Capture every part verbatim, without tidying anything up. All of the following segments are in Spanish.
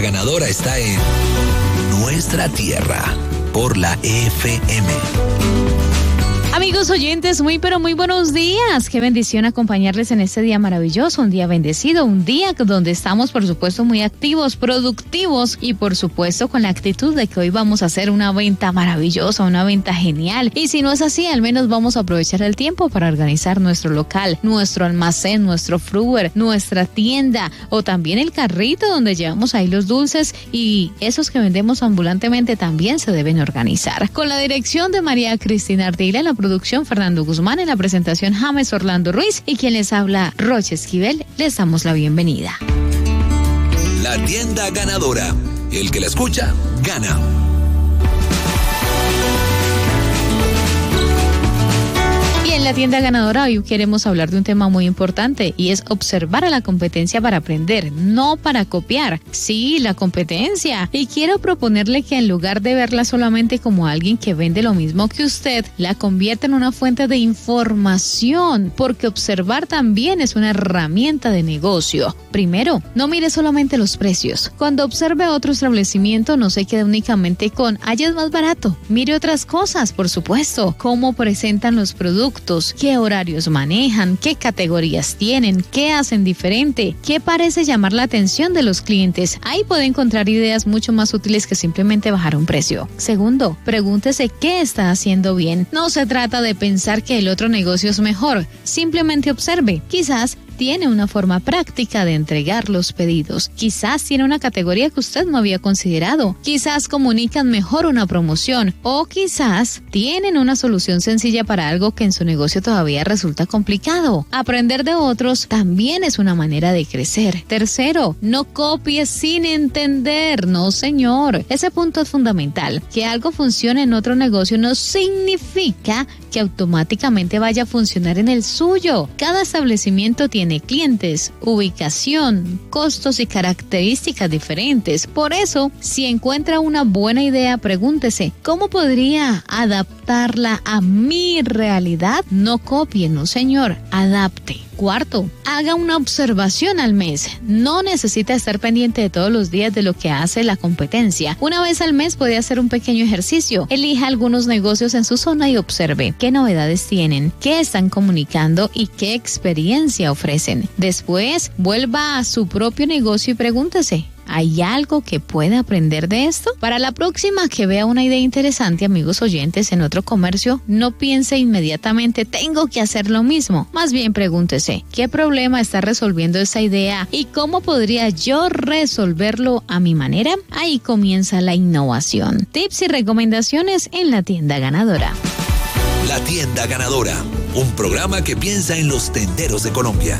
Ganadora está en Nuestra Tierra por la F M. Amigos oyentes, muy pero muy buenos días. Qué bendición acompañarles en este día maravilloso, un día bendecido, un día donde estamos por supuesto muy activos, productivos y por supuesto con la actitud de que hoy vamos a hacer una venta maravillosa, una venta genial. Y si no es así, al menos vamos a aprovechar el tiempo para organizar nuestro local, nuestro almacén, nuestro fruver, nuestra tienda o también el carrito donde llevamos ahí los dulces, y esos que vendemos ambulantemente también se deben organizar. Con la dirección de María Cristina Ardila, en la producción Fernando Guzmán, en la presentación James Orlando Ruiz y quien les habla Rocha Esquivel, les damos la bienvenida. La tienda ganadora. El que la escucha, gana. En la tienda ganadora hoy queremos hablar de un tema muy importante y es observar a la competencia para aprender, no para copiar. Sí, la competencia. Y quiero proponerle que en lugar de verla solamente como alguien que vende lo mismo que usted, la convierta en una fuente de información, porque observar también es una herramienta de negocio. Primero, no mire solamente los precios. Cuando observe otro establecimiento, no se quede únicamente con "allá es más barato". Mire otras cosas, por supuesto, cómo presentan los productos, qué horarios manejan, qué categorías tienen, qué hacen diferente, qué parece llamar la atención de los clientes. Ahí puede encontrar ideas mucho más útiles que simplemente bajar un precio. Segundo, pregúntese qué está haciendo bien. No se trata de pensar que el otro negocio es mejor, simplemente observe. Quizás tiene una forma práctica de entregar los pedidos. Quizás tiene una categoría que usted no había considerado. Quizás comunican mejor una promoción. O quizás tienen una solución sencilla para algo que en su negocio todavía resulta complicado. Aprender de otros también es una manera de crecer. Tercero, no copie sin entender. No, señor. Ese punto es fundamental. Que algo funcione en otro negocio no significa que automáticamente vaya a funcionar en el suyo. Cada establecimiento tiene clientes, ubicación, costos y características diferentes. Por eso, si encuentra una buena idea, pregúntese, ¿cómo podría adaptarla a mi realidad? No copie, no señor, adapte. Cuarto, haga una observación al mes. No necesita estar pendiente de todos los días de lo que hace la competencia. Una vez al mes puede hacer un pequeño ejercicio. Elija algunos negocios en su zona y observe qué novedades tienen, qué están comunicando y qué experiencia ofrecen. Después, vuelva a su propio negocio y pregúntese, ¿hay algo que pueda aprender de esto? Para la próxima que vea una idea interesante, amigos oyentes, en otro comercio, no piense inmediatamente, tengo que hacer lo mismo. Más bien pregúntese, ¿qué problema está resolviendo esa idea y cómo podría yo resolverlo a mi manera? Ahí comienza la innovación. Tips y recomendaciones en la tienda ganadora. La tienda ganadora, un programa que piensa en los tenderos de Colombia.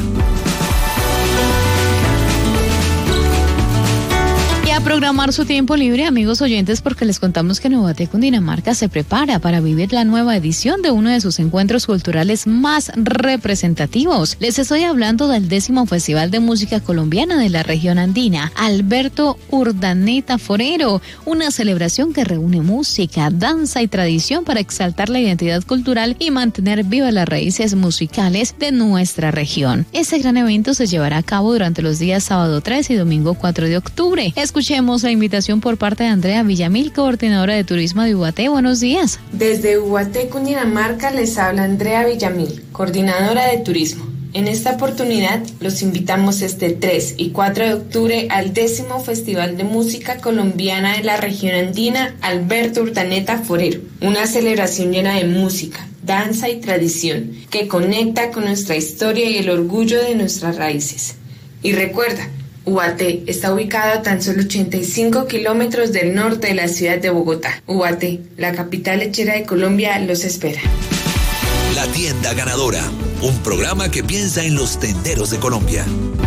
A programar su tiempo libre, amigos oyentes, porque les contamos que Nubaté, Cundinamarca, se prepara para vivir la nueva edición de uno de sus encuentros culturales más representativos. Les estoy hablando del décimo Festival de Música Colombiana de la región andina, Alberto Urdaneta Forero, una celebración que reúne música, danza y tradición para exaltar la identidad cultural y mantener vivas las raíces musicales de nuestra región. Este gran evento se llevará a cabo durante los días sábado tres y domingo cuatro de octubre. Escuchemos la invitación por parte de Andrea Villamil, coordinadora de turismo de Ubaté. Buenos días. Desde Ubaté, Cundinamarca, les habla Andrea Villamil, coordinadora de turismo. En esta oportunidad los invitamos este tres y cuatro de octubre al décimo Festival de Música Colombiana de la región andina, Alberto Urdaneta Forero. Una celebración llena de música, danza y tradición que conecta con nuestra historia y el orgullo de nuestras raíces. Y recuerda, Ubaté está ubicado a tan solo ochenta y cinco kilómetros del norte de la ciudad de Bogotá. Ubaté, la capital lechera de Colombia, los espera. La tienda ganadora, un programa que piensa en los tenderos de Colombia.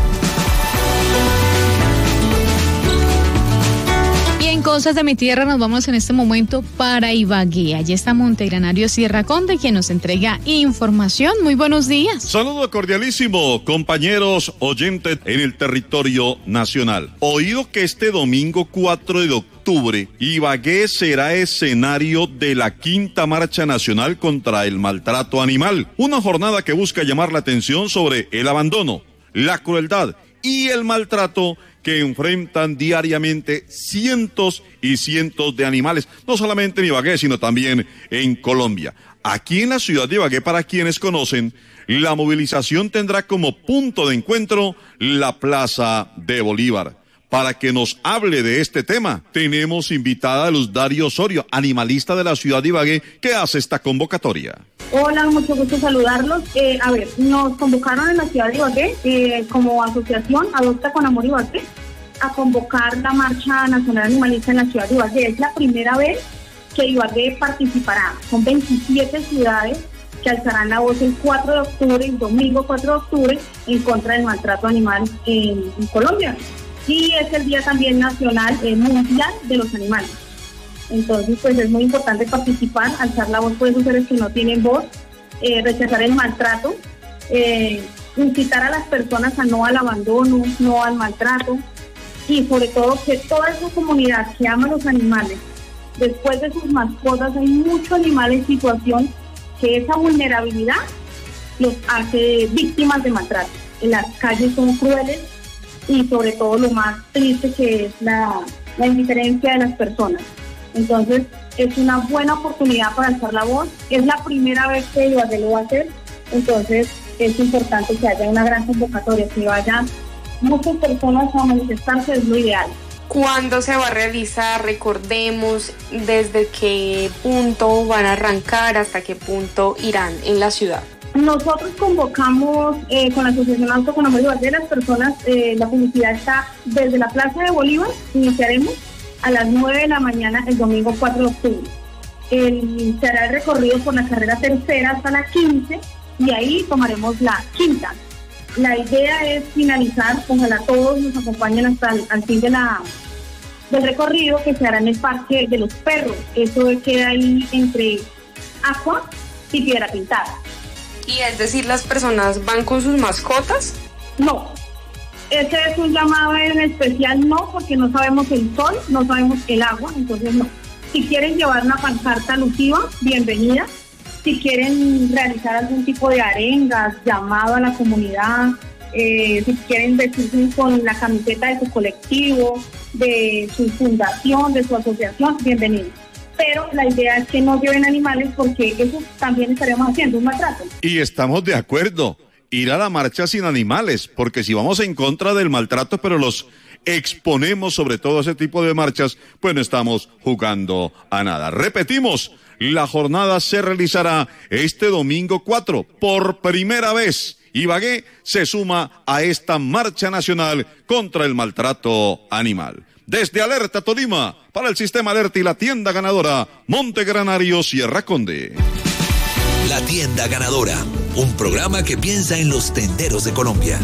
Cosas de mi tierra, nos vamos en este momento para Ibagué. Allí está Montegranario Sierra Conde, quien nos entrega información. Muy buenos días. Saludo cordialísimo, compañeros oyentes en el territorio nacional. Oído que este domingo cuatro de octubre, Ibagué será escenario de la quinta marcha nacional contra el maltrato animal. Una jornada que busca llamar la atención sobre el abandono, la crueldad y el maltrato que enfrentan diariamente cientos y cientos de animales, no solamente en Ibagué, sino también en Colombia. Aquí en la ciudad de Ibagué, para quienes conocen, la movilización tendrá como punto de encuentro la Plaza de Bolívar. Para que nos hable de este tema, tenemos invitada a Luz Dario Osorio, animalista de la ciudad de Ibagué, que hace esta convocatoria. Hola, mucho gusto saludarlos. Eh, a ver, nos convocaron en la ciudad de Ibagué eh, como asociación Adopta con Amor Ibagué a convocar la Marcha Nacional Animalista en la ciudad de Ibagué. Es la primera vez que Ibagué participará. Son veintisiete ciudades que alzarán la voz el cuatro de octubre, el domingo cuatro de octubre, en contra del maltrato animal en, en Colombia. Y es el Día también Nacional eh, Mundial de los Animales. Entonces, pues es muy importante participar, alzar la voz por esos seres que no tienen voz, eh, rechazar el maltrato, eh, incitar a las personas a no al abandono, no al maltrato, y sobre todo que toda esa comunidad que ama a los animales, después de sus mascotas hay muchos animales en situación que esa vulnerabilidad los hace víctimas de maltrato. En las calles son crueles y sobre todo lo más triste que es la, la indiferencia de las personas. Entonces es una buena oportunidad para alzar la voz, es la primera vez que Ibagué lo va a hacer, entonces es importante que haya una gran convocatoria, que vayan muchas personas a manifestarse, es lo ideal. ¿Cuándo se va a realizar? Recordemos desde qué punto van a arrancar, hasta qué punto irán en la ciudad. Nosotros convocamos eh, con la Asociación Adopta con Amor Ibagué, las personas, eh, la publicidad está desde la Plaza de Bolívar, iniciaremos a las nueve de la mañana el domingo cuatro de octubre. El, se hará el recorrido por la carrera tercera hasta la quince y ahí tomaremos la quinta. La idea es finalizar, ojalá todos nos acompañen hasta el al fin de la, del recorrido que se hará en el Parque de los Perros. Eso queda ahí entre Agua y Piedra Pintada. Y es decir, ¿las personas van con sus mascotas? No. Ese es un llamado en especial, no, porque no sabemos el sol, no sabemos el agua, entonces no. Si quieren llevar una pancarta alusiva, bienvenida. Si quieren realizar algún tipo de arengas, llamado a la comunidad, eh, si quieren vestirse con la camiseta de su colectivo, de su fundación, de su asociación, bienvenidos. Pero la idea es que no lleven animales porque eso también estaríamos haciendo un maltrato. Y estamos de acuerdo. Ir a la marcha sin animales, porque si vamos en contra del maltrato, pero los exponemos sobre todo a ese tipo de marchas, pues no estamos jugando a nada. Repetimos, la jornada se realizará este domingo cuatro, por primera vez. Ibagué se suma a esta marcha nacional contra el maltrato animal. Desde Alerta Tolima, para el Sistema Alerta y la tienda ganadora, Monte Granario, Sierra Conde. La tienda ganadora, un programa que piensa en los tenderos de Colombia.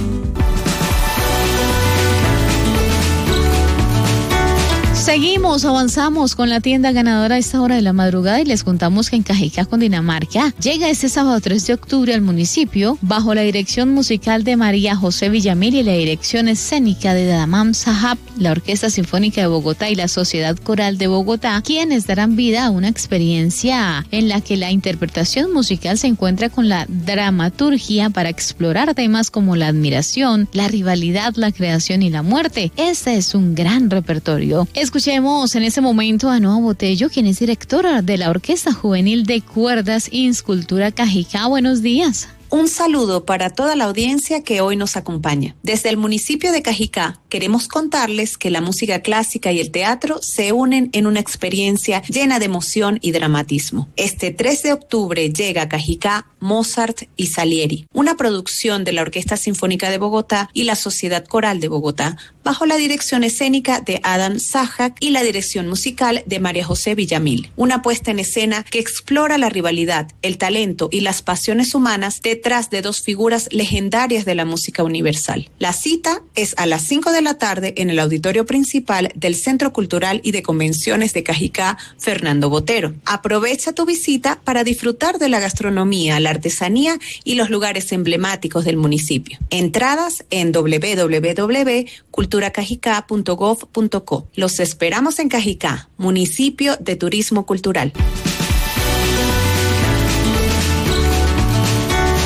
Seguimos, avanzamos con la tienda ganadora a esta hora de la madrugada y les contamos que en Cajicá, Cundinamarca, llega este sábado tres de octubre al municipio bajo la dirección musical de María José Villamil y la dirección escénica de Damam Sahab, la Orquesta Sinfónica de Bogotá y la Sociedad Coral de Bogotá, quienes darán vida a una experiencia en la que la interpretación musical se encuentra con la dramaturgia para explorar temas como la admiración, la rivalidad, la creación y la muerte. Este es un gran repertorio. Escuchemos en este momento a Noa Botello, quien es directora de la Orquesta Juvenil de Cuerdas Inscultura Cajicá. Buenos días. Un saludo para toda la audiencia que hoy nos acompaña. Desde el municipio de Cajicá queremos contarles que la música clásica y el teatro se unen en una experiencia llena de emoción y dramatismo. Este tres de octubre llega a Cajicá Mozart y Salieri, una producción de la Orquesta Sinfónica de Bogotá y la Sociedad Coral de Bogotá, bajo la dirección escénica de Adam Sahak y la dirección musical de María José Villamil. Una puesta en escena que explora la rivalidad, el talento y las pasiones humanas detrás de dos figuras legendarias de la música universal. La cita es a las cinco de la tarde en el auditorio principal del Centro Cultural y de Convenciones de Cajicá, Fernando Botero. Aprovecha tu visita para disfrutar de la gastronomía, la artesanía y los lugares emblemáticos del municipio. Entradas en doble u doble u doble u punto cultura cajicá punto gov punto co. Los esperamos en Cajicá, municipio de turismo cultural.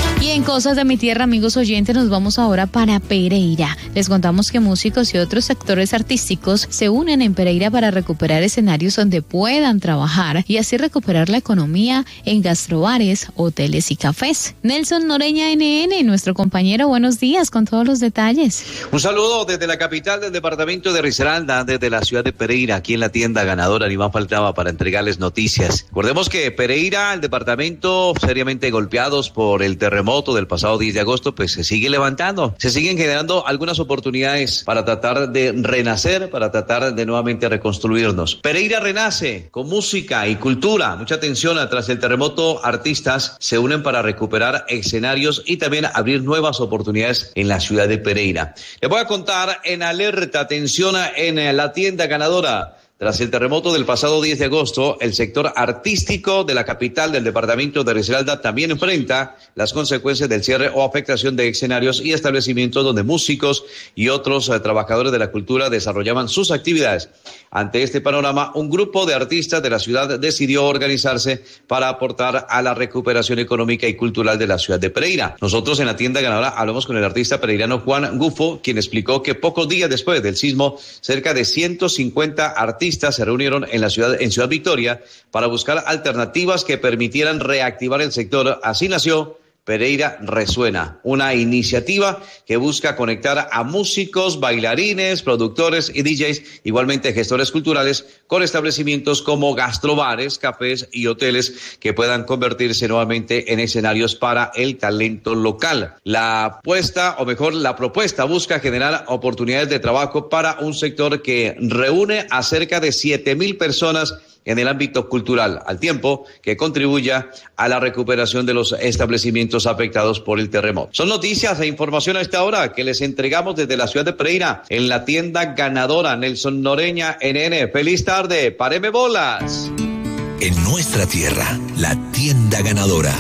En Cosas de mi Tierra, amigos oyentes, nos vamos ahora para Pereira. Les contamos que músicos y otros sectores artísticos se unen en Pereira para recuperar escenarios donde puedan trabajar y así recuperar la economía en gastrobares, hoteles y cafés. Nelson Noreña N N, nuestro compañero, buenos días con todos los detalles. Un saludo desde la capital del departamento de Risaralda, desde la ciudad de Pereira, aquí en la tienda ganadora, ni más faltaba para entregarles noticias. Recordemos que Pereira, el departamento seriamente golpeados por el terremoto del pasado diez de agosto, pues se sigue levantando, se siguen generando algunas oportunidades para tratar de renacer, para tratar de nuevamente reconstruirnos. Pereira renace con música y cultura. Mucha atención, tras el terremoto, artistas se unen para recuperar escenarios y también abrir nuevas oportunidades en la ciudad de Pereira. Les voy a contar en alerta, atención en la tienda ganadora. Tras el terremoto del pasado diez de agosto, el sector artístico de la capital del departamento de Risaralda también enfrenta las consecuencias del cierre o afectación de escenarios y establecimientos donde músicos y otros eh, trabajadores de la cultura desarrollaban sus actividades. Ante este panorama, un grupo de artistas de la ciudad decidió organizarse para aportar a la recuperación económica y cultural de la ciudad de Pereira. Nosotros en la tienda ganadora hablamos con el artista pereirano Juan Gufo, quien explicó que pocos días después del sismo, cerca de ciento cincuenta artistas se reunieron en la ciudad, en Ciudad Victoria, para buscar alternativas que permitieran reactivar el sector. Así nació Pereira Resuena, una iniciativa que busca conectar a músicos, bailarines, productores y D Js, igualmente gestores culturales, con establecimientos como gastrobares, cafés y hoteles que puedan convertirse nuevamente en escenarios para el talento local. La apuesta, o mejor, la propuesta busca generar oportunidades de trabajo para un sector que reúne a cerca de siete mil personas en el ámbito cultural, al tiempo que contribuya a la recuperación de los establecimientos afectados por el terremoto. Son noticias e información a esta hora que les entregamos desde la ciudad de Pereira, en la tienda ganadora. Nelson Noreña N N. Feliz tarde, páreme bolas. En nuestra tierra, la tienda ganadora.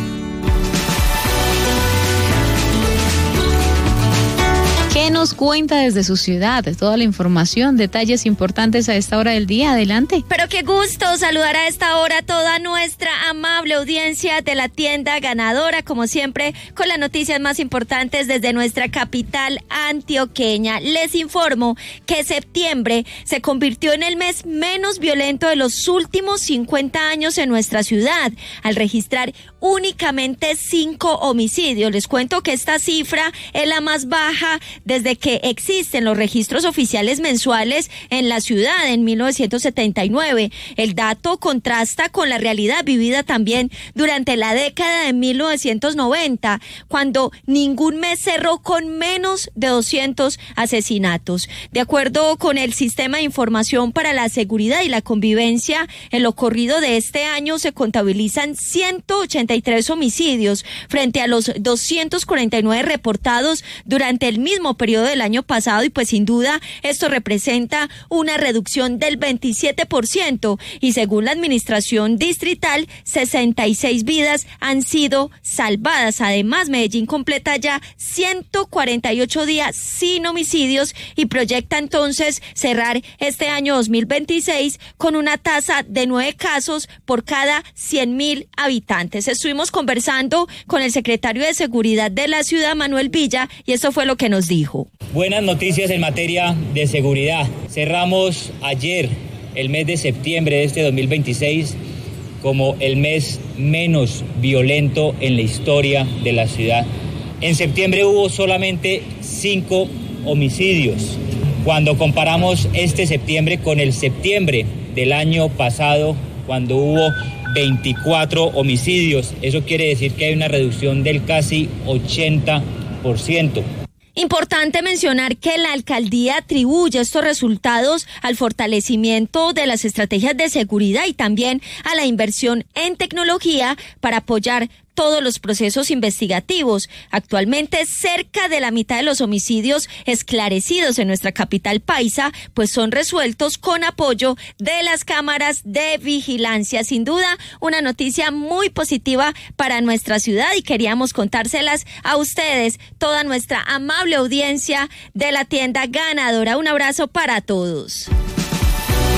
¿Qué nos cuenta desde su ciudad? Toda la información, detalles importantes a esta hora del día. Adelante. Pero qué gusto saludar a esta hora a toda nuestra amable audiencia de la tienda ganadora, como siempre, con las noticias más importantes desde nuestra capital antioqueña. Les informo que septiembre se convirtió en el mes menos violento de los últimos cincuenta años en nuestra ciudad, al registrar únicamente cinco homicidios. Les cuento que esta cifra es la más baja desde que existen los registros oficiales mensuales en la ciudad en mil novecientos setenta y nueve. El dato contrasta con la realidad vivida también durante la década de mil novecientos noventa, cuando ningún mes cerró con menos de doscientos asesinatos. De acuerdo con el Sistema de Información para la Seguridad y la Convivencia, en lo corrido de este año se contabilizan ciento ochenta y tres homicidios frente a los doscientos cuarenta y nueve reportados durante el mismo periodo del año pasado, y pues sin duda esto representa una reducción del veintisiete por ciento, y según la administración distrital, sesenta y seis vidas han sido salvadas. Además, Medellín completa ya ciento cuarenta y ocho días sin homicidios y proyecta entonces cerrar este año dos mil veintiséis con una tasa de nueve casos por cada cien mil habitantes. Estuvimos conversando con el secretario de Seguridad de la ciudad, Manuel Villa, y esto fue lo que nos dijo. Buenas noticias en materia de seguridad. Cerramos ayer el mes de septiembre de este dos mil veintiséis como el mes menos violento en la historia de la ciudad. En septiembre hubo solamente cinco homicidios. Cuando comparamos este septiembre con el septiembre del año pasado, cuando hubo veinticuatro homicidios, eso quiere decir que hay una reducción del casi ochenta por ciento. Importante mencionar que la alcaldía atribuye estos resultados al fortalecimiento de las estrategias de seguridad y también a la inversión en tecnología para apoyar todos los procesos investigativos. Actualmente, cerca de la mitad de los homicidios esclarecidos en nuestra capital paisa, pues son resueltos con apoyo de las cámaras de vigilancia. Sin duda, una noticia muy positiva para nuestra ciudad, y queríamos contárselas a ustedes, toda nuestra amable audiencia de la tienda ganadora. Un abrazo para todos.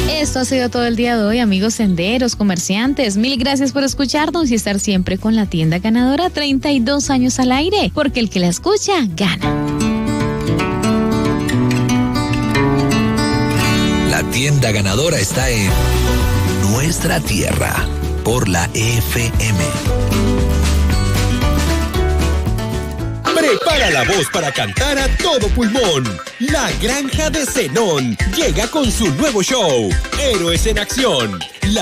Esto ha sido todo el día de hoy, amigos senderos, comerciantes. Mil gracias por escucharnos y estar siempre con la tienda ganadora. treinta y dos años al aire, porque el que la escucha, gana. La tienda ganadora está en nuestra tierra, por la F M. Prepara la voz para cantar a todo pulmón. La Granja de Zenón llega con su nuevo show, Héroes en Acción. La